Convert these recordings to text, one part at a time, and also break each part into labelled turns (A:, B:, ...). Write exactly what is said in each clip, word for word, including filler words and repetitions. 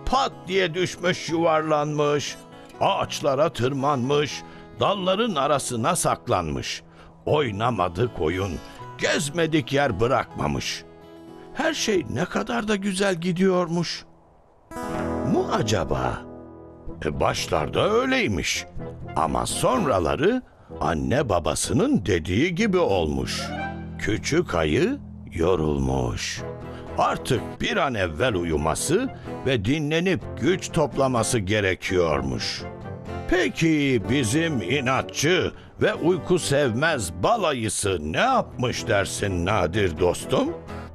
A: pat diye düşmüş, yuvarlanmış. Ağaçlara tırmanmış, dalların arasına saklanmış. Oynamadık oyun, gezmedik yer bırakmamış. Her şey ne kadar da güzel gidiyormuş. Mu acaba? E başlarda öyleymiş. Ama sonraları anne babasının dediği gibi olmuş. Küçük ayı yorulmuş. Artık bir an evvel uyuması ve dinlenip güç toplaması gerekiyormuş. Peki bizim inatçı ve uyku sevmez bal ayısı ne yapmış dersin Nadir dostum?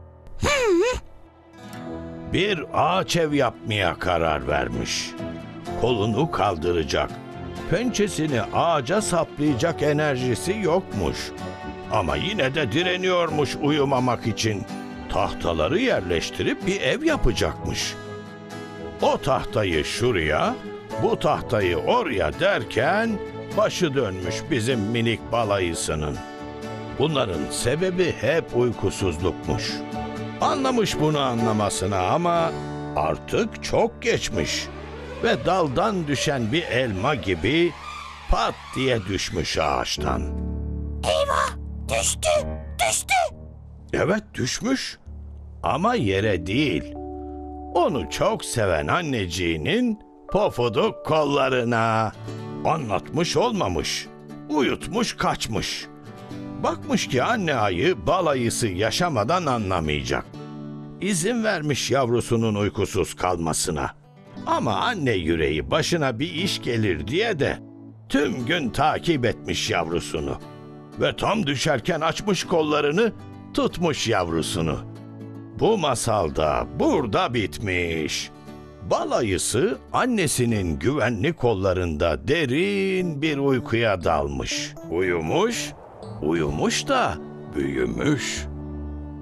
A: Bir ağaç ev yapmaya karar vermiş. Kolunu kaldıracak, pençesini ağaca saplayacak enerjisi yokmuş. Ama yine de direniyormuş uyumamak için. Tahtaları yerleştirip bir ev yapacakmış. O tahtayı şuraya, bu tahtayı oraya derken başı dönmüş bizim minik balayısının. Bunların sebebi hep uykusuzlukmuş. Anlamış bunu anlamasına ama artık çok geçmiş. Ve daldan düşen bir elma gibi pat diye düşmüş ağaçtan.
B: Eyvah! Düştü! Düştü!
A: Evet düşmüş ama yere değil. Onu çok seven anneciğinin pofuduk kollarına. Anlatmış olmamış, uyutmuş kaçmış. Bakmış ki anne ayı bal ayısı yaşamadan anlamayacak. İzin vermiş yavrusunun uykusuz kalmasına. Ama anne yüreği başına bir iş gelir diye de tüm gün takip etmiş yavrusunu. Ve tam düşerken açmış kollarını, tutmuş yavrusunu. Bu masal da burada bitmiş. Bal ayısı annesinin güvenli kollarında derin bir uykuya dalmış. Uyumuş, uyumuş da büyümüş.